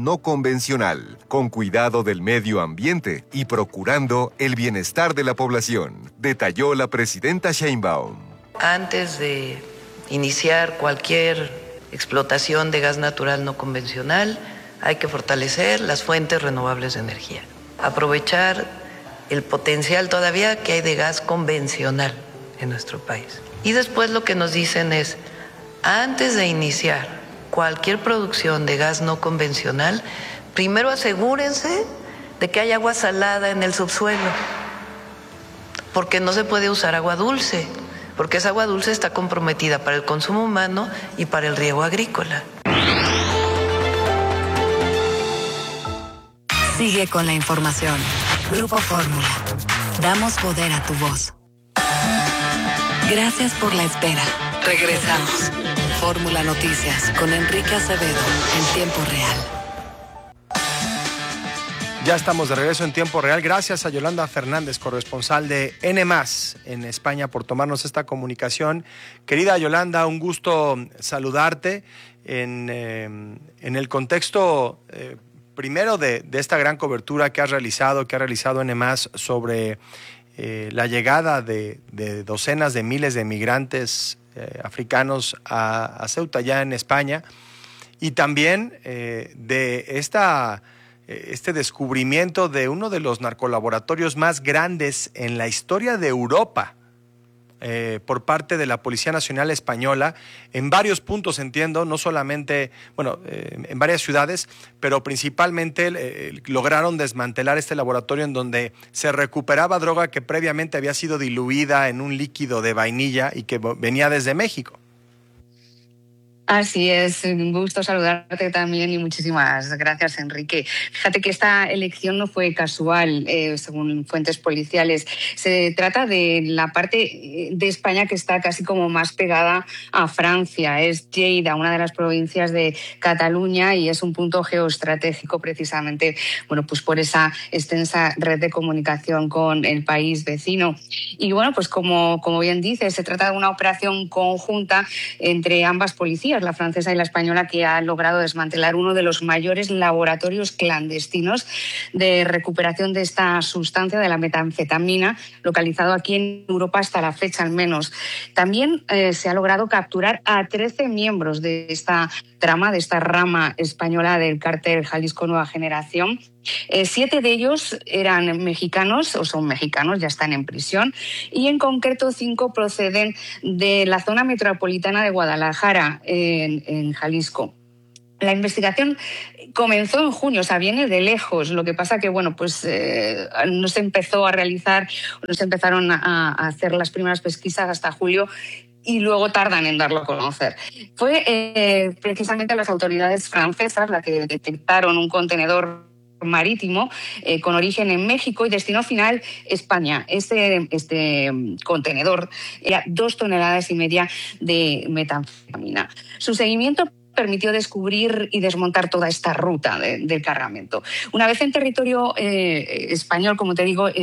no convencional, con cuidado del medio ambiente y procurando el bienestar de la población, detalló la presidenta Sheinbaum. Antes de iniciar cualquier explotación de gas natural no convencional, hay que fortalecer las fuentes renovables de energía, aprovechar el potencial todavía que hay de gas convencional en nuestro país. Y después lo que nos dicen es, antes de iniciar cualquier producción de gas no convencional, primero asegúrense de que hay agua salada en el subsuelo, porque no se puede usar agua dulce, porque esa agua dulce está comprometida para el consumo humano y para el riego agrícola. Sigue con la información. Grupo Fórmula. Damos poder a tu voz. Gracias por la espera. Regresamos. Fórmula Noticias con Enrique Acevedo en tiempo real. Ya estamos de regreso en tiempo real. Gracias a Yolanda Fernández, corresponsal de N+ en España, por tomarnos esta comunicación. Querida Yolanda, un gusto saludarte en el contexto primero de esta gran cobertura que ha realizado N+ sobre la llegada de docenas de miles de migrantes africanos a Ceuta, ya en España, y también de este descubrimiento de uno de los narcolaboratorios más grandes en la historia de Europa por parte de la Policía Nacional Española, en varios puntos, entiendo, no solamente, en varias ciudades, pero principalmente lograron desmantelar este laboratorio en donde se recuperaba droga que previamente había sido diluida en un líquido de vainilla y que venía desde México. Así es, un gusto saludarte también y muchísimas gracias, Enrique. Fíjate que esta elección no fue casual, según fuentes policiales. Se trata de la parte de España que está casi como más pegada a Francia. Es Lleida, una de las provincias de Cataluña, y es un punto geoestratégico precisamente, pues por esa extensa red de comunicación con el país vecino. Y pues como bien dices, se trata de una operación conjunta entre ambas policías, la francesa y la española, que ha logrado desmantelar uno de los mayores laboratorios clandestinos de recuperación de esta sustancia, de la metanfetamina, localizado aquí en Europa hasta la fecha al menos. También se ha logrado capturar a 13 miembros de esta trama, de esta rama española del cártel Jalisco Nueva Generación. 7 de ellos eran mexicanos, o son mexicanos, ya están en prisión, y en concreto 5 proceden de la zona metropolitana de Guadalajara, en Jalisco. La investigación comenzó en junio, o sea, viene de lejos. Lo que pasa que, no se empezó a realizar, no se empezaron a hacer las primeras pesquisas hasta julio, y luego tardan en darlo a conocer. Fue precisamente las autoridades francesas las que detectaron un contenedor marítimo con origen en México y destino final España. Este contenedor era 2,5 toneladas de metanfetamina. Su seguimiento permitió descubrir y desmontar toda esta ruta del cargamento. Una vez en territorio español, como te digo,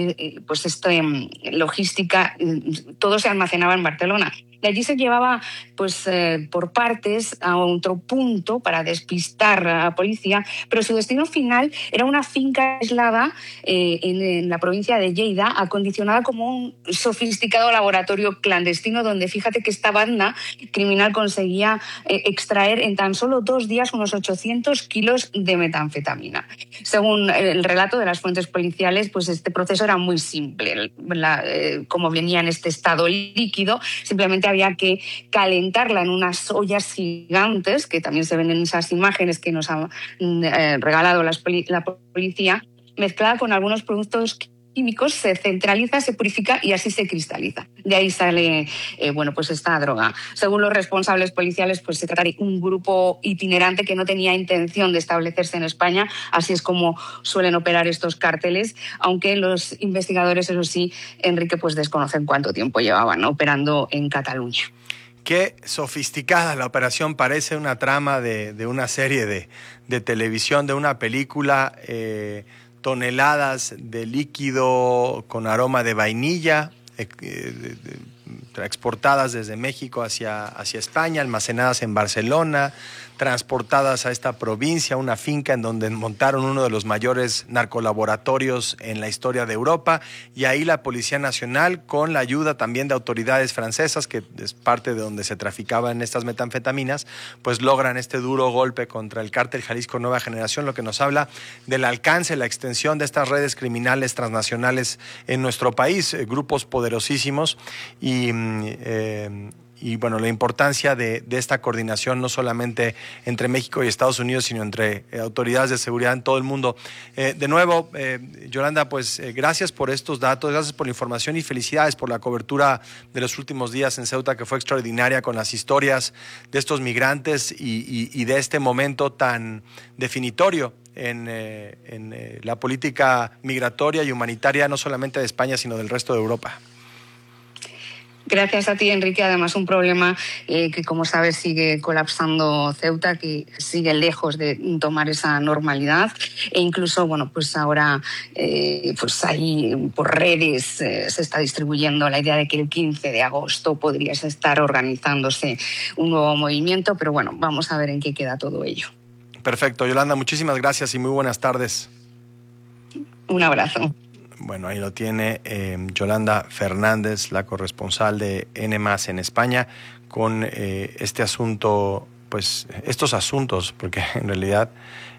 logística, todo se almacenaba en Barcelona. De allí se llevaba por partes a otro punto para despistar a la policía, pero su destino final era una finca aislada en la provincia de Lleida, acondicionada como un sofisticado laboratorio clandestino, donde fíjate que esta banda criminal conseguía extraer en tan solo 2 días unos 800 kilos de metanfetamina. Según el relato de las fuentes policiales, este proceso era muy simple. Como venía en este estado líquido, simplemente había que calentarla en unas ollas gigantes, que también se ven en esas imágenes que nos ha regalado la policía, mezclada con algunos productos químicos, se centraliza, se purifica y así se cristaliza. De ahí sale esta droga. Según los responsables policiales, se trata de un grupo itinerante que no tenía intención de establecerse en España. Así es como suelen operar estos cárteles, aunque los investigadores, eso sí, Enrique, desconocen cuánto tiempo llevaban operando en Cataluña. Qué sofisticada la operación, parece una trama de una serie de televisión, de una película. Toneladas de líquido con aroma de vainilla, exportadas desde México hacia España, almacenadas en Barcelona, transportadas a esta provincia, una finca en donde montaron uno de los mayores narcolaboratorios en la historia de Europa, y ahí la Policía Nacional, con la ayuda también de autoridades francesas, que es parte de donde se traficaban estas metanfetaminas, pues logran este duro golpe contra el cártel Jalisco Nueva Generación, lo que nos habla del alcance, la extensión de estas redes criminales transnacionales en nuestro país, grupos poderosísimos, y bueno, la importancia de esta coordinación no solamente entre México y Estados Unidos, sino entre autoridades de seguridad en todo el mundo. De nuevo, Yolanda, pues gracias por estos datos, gracias por la información y felicidades por la cobertura de los últimos días en Ceuta, que fue extraordinaria, con las historias de estos migrantes y de este momento tan definitorio en la política migratoria y humanitaria, no solamente de España, sino del resto de Europa. Gracias a ti, Enrique. Además, un problema que, como sabes, sigue colapsando Ceuta, que sigue lejos de tomar esa normalidad. E incluso, bueno, pues ahora pues ahí por redes se está distribuyendo la idea de que el 15 de agosto podría estar organizándose un nuevo movimiento. Pero bueno, vamos a ver en qué queda todo ello. Perfecto, Yolanda. Muchísimas gracias y muy buenas tardes. Un abrazo. Bueno, ahí lo tiene Yolanda Fernández, la corresponsal de N+ en España, con este asunto, pues estos asuntos, porque en realidad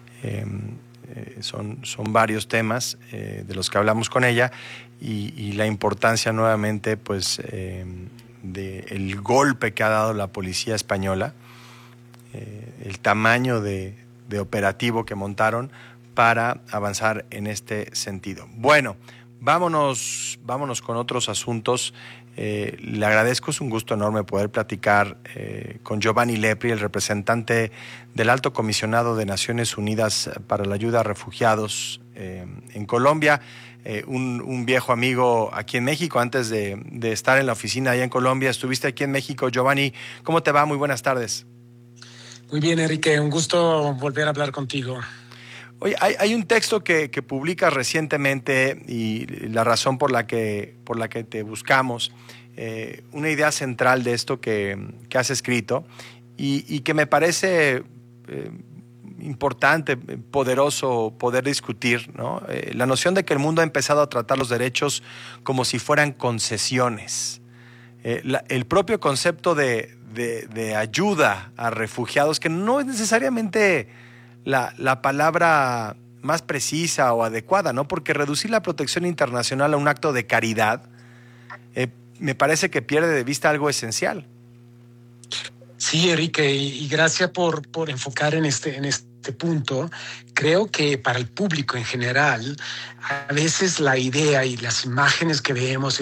son varios temas de los que hablamos con ella, y la importancia nuevamente, pues, del golpe que ha dado la policía española, el tamaño de operativo que montaron para avanzar en este sentido. Bueno, vámonos con otros asuntos. Le agradezco, es un gusto enorme poder platicar con Giovanni Lepri, el representante del Alto Comisionado de Naciones Unidas para la Ayuda a Refugiados en Colombia, un viejo amigo aquí en México. Antes de estar en la oficina allá en Colombia, estuviste aquí en México. Giovanni, ¿cómo te va? Muy buenas tardes. Muy bien, Enrique, un gusto volver a hablar contigo. Oye, hay un texto que publicas recientemente, y la razón por la que te buscamos, una idea central de esto que has escrito y que me parece importante, poderoso poder discutir, ¿no? La noción de que el mundo ha empezado a tratar los derechos como si fueran concesiones. El propio concepto de ayuda a refugiados, que no es necesariamente la palabra más precisa o adecuada, ¿no? Porque reducir la protección internacional a un acto de caridad me parece que pierde de vista algo esencial. Sí, Enrique, y gracias por enfocar en este punto. Creo que para el público en general, a veces la idea y las imágenes que vemos